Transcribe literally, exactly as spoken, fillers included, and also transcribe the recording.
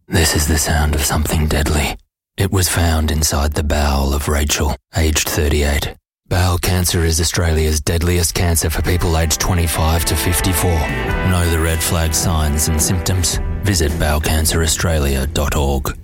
This is the sound of something deadly. It was found inside the bowel of Rachel, aged thirty-eight. Bowel cancer is Australia's deadliest cancer for people aged twenty-five to fifty-four. Know the red flag signs and symptoms? Visit bowel cancer australia dot org.